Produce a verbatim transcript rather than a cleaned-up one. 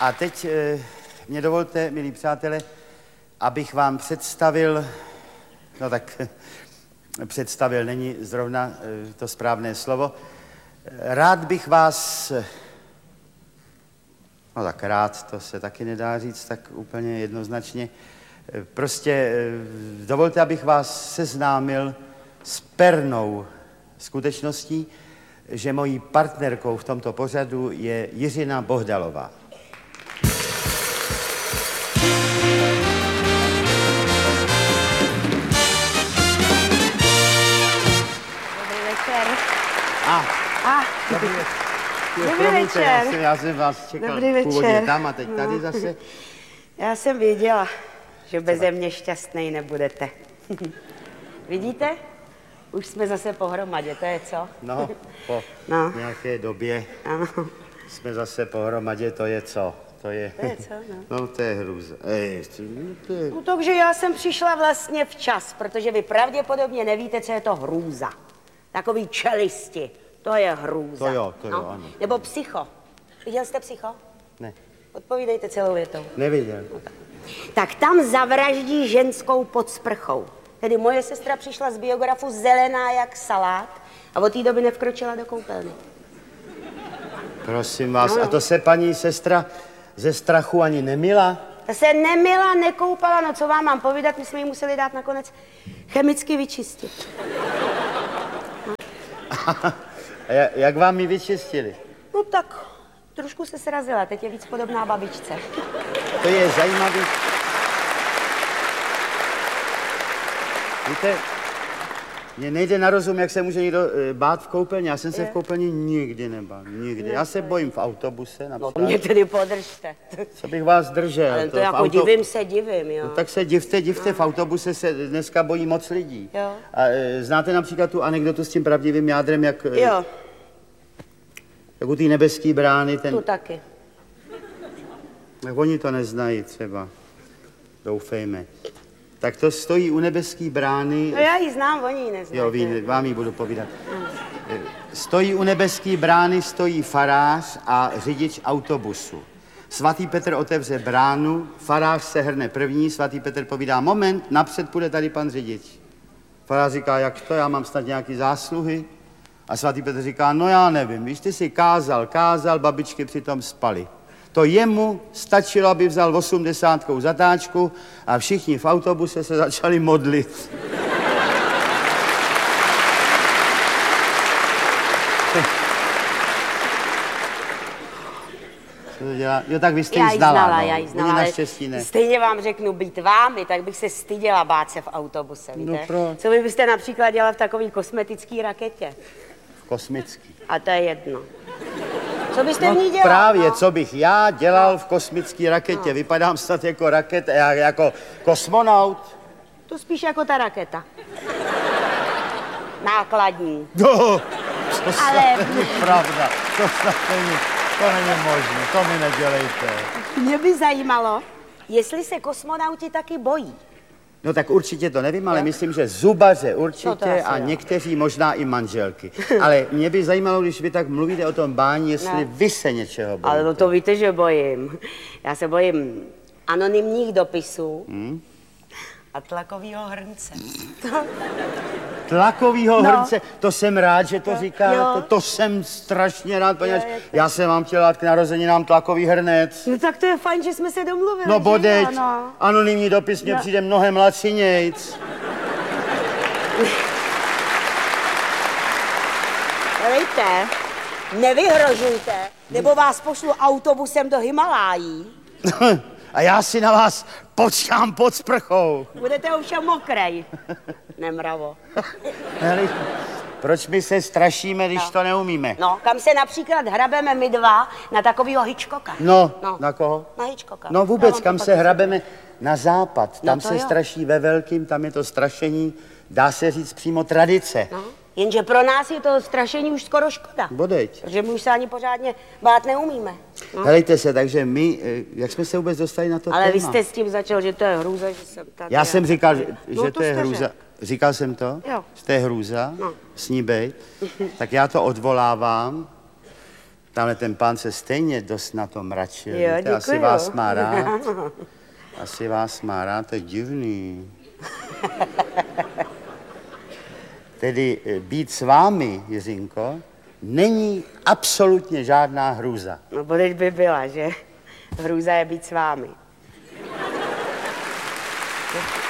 A teď e, mě dovolte, milí přátelé, abych vám představil, no tak představil není zrovna e, to správné slovo, rád bych vás, no tak rád, to se taky nedá říct tak úplně jednoznačně, prostě dovolte, abych vás seznámil s pernou skutečností, že mojí partnerkou v tomto pořadu je Jiřina Bohdalová. Dobrý večer. A, A. dobrý večer. Dobrý večer. Já jsem, já jsem vás čekal Dobrý původně večer. tam a teď tady zase. Já jsem věděla, že beze mě šťastnej nebudete. Vidíte? Už jsme zase pohromadě, to je co? No, po No. nějaké době Ano. jsme zase pohromadě, to je co? To je, To je co, no. no to je hrůza. Ej, no, to je... No takže já jsem přišla vlastně včas, protože vy pravděpodobně nevíte, co je to hrůza. Takový čelisti, to je hrůza. To jo, to jo, no. ano. Nebo psycho. Viděl jste psycho? Ne, Odpovídejte celou větou. neviděl. Tak tam zavraždí ženskou pod sprchou. Tedy moje sestra přišla z biografu zelená jak salát a od té doby nevkročila do koupelny. Prosím vás, No, no. a to se paní sestra ze strachu ani nemila? Ta se nemila, nekoupala, no co vám mám povídat, my jsme ji museli dát nakonec chemicky vyčistit. A jak, jak vám ji vyčistili? No tak, trošku se srazila, teď je víc podobná babičce. To je zajímavý. Víte, mně nejde na rozum, jak se může někdo e, bát v koupelně. Já jsem se v koupelně nikdy nebál, nikdy. Já se bojím v autobuse No například. mě tedy podržte. Co bych vás držel? Ale to v jako auto- divím se, divím, jo. No, tak se divte, divte, v autobuse se dneska bojí moc lidí. Jo. A e, znáte například tu anekdotu s tím pravdivým jádrem, jak, e, Jo, jak u té nebeský brány, ten... tu taky. Tak oni to neznají třeba, doufejme. Tak to stojí u nebeský brány... No já ji znám, oni ji neznají. Jo, ví, vám ji budu povídat. Stojí u nebeský brány, stojí farář a řidič autobusu. Svatý Petr otevře bránu, farář se hrne první, svatý Petr povídá, moment, napřed půjde tady pan řidič. Farář říká, jak to, já mám snad nějaký zásluhy? A svatý Petr říká, no já nevím, víš, ty si kázal, kázal, babičky přitom spaly. To jemu stačilo, aby vzal osmdesátkou zatáčku a všichni v autobuse se začali modlit. Co to dělá? Jo, tak vy jste Já ji ji znala, znala, no. já ji znala, Oni ale naštěstí ne. stejně vám řeknu, být vámi, tak bych se styděla bát se v autobuse, víte? No proč? Co vy byste například dělala v takový kosmetický raketě? Kosmický. A to je jedno. Co byste No v ní dělal? právě, no? co bych já dělal v kosmické raketě. No. Vypadám snad jako raket, já jako kosmonaut. To spíš jako ta raketa. Nákladní. No, to snad Ale- není pravda. To snad není, to není možné, to mi nedělejte. Mě by zajímalo, jestli se kosmonauti taky bojí. No tak určitě to nevím, ale myslím, že zubaře No to určitě asi a jo. někteří možná i manželky. Ale mě by zajímalo, když vy tak mluvíte o tom bání, jestli No. vy se něčeho bojíte. Ale no to víte, že bojím. Já se bojím anonymních dopisů Hmm? a tlakovýho hrnce. Tlakovýho No. hrnce, to jsem rád, že to Jo. říkáte, Jo. to jsem strašně rád, poněvadž je to- já jsem vám chtěl dát k narozeninám tlakový hrnec. No tak to je fajn, že jsme se domluvili. No že bodeď, jo, no. anonymní dopis mě No. přijde mnohem lacinějc. Helejte, nevyhrožujte, nebo vás pošlu autobusem do Himalájí. A já si na vás počkám pod sprchou. Budete ovšem mokrej. Nemravo. Hele, proč my se strašíme, když No. to neumíme? No, kam se například hrabeme my dva na takovýho Hitchcocka. No, No. na koho? Na Hitchcocka. No Já vůbec, vám kam to se pak hrabeme? Na západ. Tam No to se jo. straší ve velkým, tam je to strašení, dá se říct přímo tradice. No, jenže pro nás je to strašení už skoro škoda. Bodeď. Protože my už se ani pořádně bát neumíme. No. Helejte se, takže my, eh, jak jsme se vůbec dostali na to Ale téma? vy jste s tím začal, že to je hrůza, že jsem tady. Já jsem říkal, že, No, že to to je jste hrůza. řekl. Říkal jsem to? Jo. Že to je hrůza? No. S ní bejt. Tak já to odvolávám. Tamhle ten pán se stejně dost na to mračil. Jo, Víte? Asi děkuju. vás má rád. Asi vás má rád, to je divný. Tedy eh, být s vámi, Jiřinko, není absolutně žádná hrůza. No, bo teď by byla, že? Hrůza je být s vámi.